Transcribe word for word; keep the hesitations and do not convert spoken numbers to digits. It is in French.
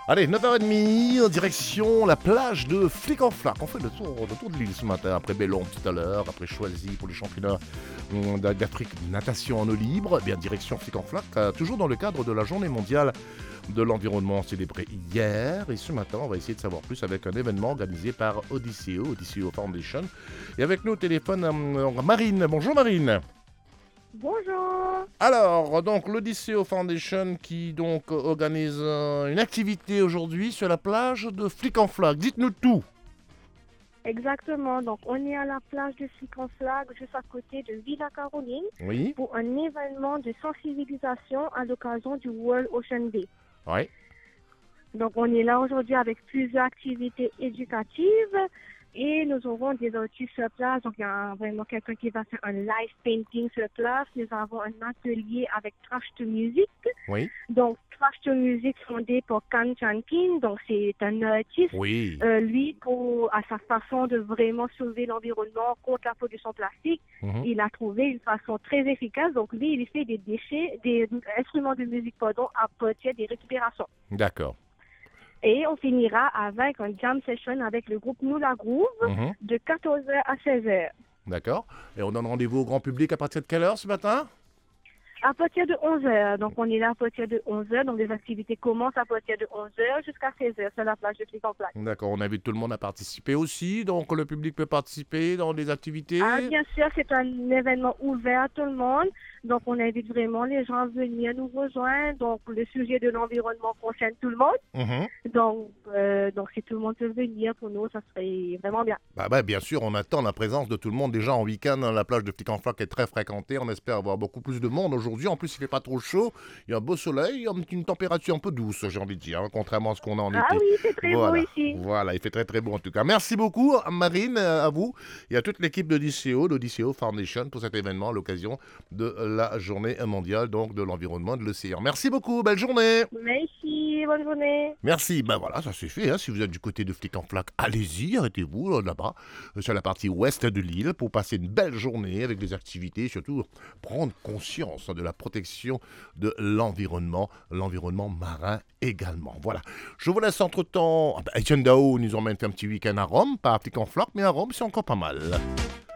Allez, neuf heures trente, en direction la plage de Flic en Flac. On fait le tour, le tour de l'île ce matin, après Bellon tout à l'heure, après Choisy pour les championnats hum, d'Afrique de natation en eau libre. Eh bien, direction Flic en Flac, euh, toujours dans le cadre de la journée mondiale de l'environnement célébrée hier. Et ce matin, on va essayer de savoir plus avec un événement organisé par Odysseo, Odysseo Foundation. Et avec nous au téléphone, euh, Marine. Bonjour Marine. Bonjour. Alors, donc l'Odysseo Foundation qui donc organise euh, une activité aujourd'hui sur la plage de Flic en Flac. Dites-nous tout. Exactement. Donc, on est à la plage de Flic-en-Flac, juste à côté de Villa Caroline, Oui. pour un événement de sensibilisation à l'occasion du World Ocean Day. Oui. Donc, on est là aujourd'hui avec plusieurs activités éducatives et nous aurons des artistes sur place. Donc, il y a vraiment quelqu'un qui va faire un live painting sur place. Nous avons un atelier avec Trash to Music. Oui. Donc, Trash to Music fondé par Kan Chankin. Donc, c'est un artiste. Oui. Euh, lui, pour, à sa façon de vraiment sauver l'environnement contre la pollution plastique, Mhm. il a trouvé une façon très efficace. Donc, lui, il fait des déchets, des instruments de musique, pardon, à partir des récupérations. D'accord. Et on finira avec un jam session avec le groupe Nous la Groove Mhm. de quatorze heures à seize heures. D'accord. Et on donne rendez-vous au grand public à partir de quelle heure ce matin? À partir de onze heures. Donc, on est là à partir de onze heures. Donc, les activités commencent à partir de onze heures jusqu'à seize heures sur la plage de Flic-en-Flac. D'accord. On invite tout le monde à participer aussi. Donc le public peut participer dans les activités. Ah, bien sûr, c'est un événement ouvert à tout le monde. Donc, on invite vraiment les gens à venir nous rejoindre. Donc, le sujet de l'environnement concerne tout le monde. Mhm. Donc, euh, donc, si tout le monde peut venir, pour nous, ça serait vraiment bien. Bah, bah, bien sûr, on attend la présence de tout le monde. Déjà en week-end, la plage de Flic en Flac est très fréquentée. On espère avoir beaucoup plus de monde aujourd'hui. En plus, il fait pas trop chaud. Il y a un beau soleil, une température un peu douce, j'ai envie de dire, hein, contrairement à ce qu'on a en Ah été. oui, c'est très Voilà. beau ici. Voilà, il fait très très beau en tout cas. Merci beaucoup Marine, euh, à vous et à toute l'équipe d'Odysseo, d'Odysseo Foundation pour cet événement à l'occasion de la journée mondiale donc de l'environnement et de l'océan. Merci beaucoup, belle journée. Merci, bonne journée. Merci, ben voilà, ça c'est fait. Hein. Si vous êtes du côté de Flic en Flac, allez-y, arrêtez-vous là, là-bas, euh, sur la partie ouest de l'île, pour passer une belle journée avec des activités, et surtout prendre conscience hein, de la protection de l'environnement, l'environnement marin également. Voilà. Je vous laisse entre-temps. Ah ben, Etienne Dao nous emmène un petit week-end à Rome, pas à Flic en Flac, mais à Rome, c'est encore pas mal.